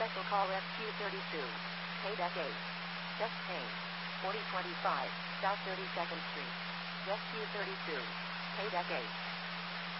Special call SQ32. Paydeck 8. Chest pain. 4025 South 32nd Street. SQ32. Paydeck 8.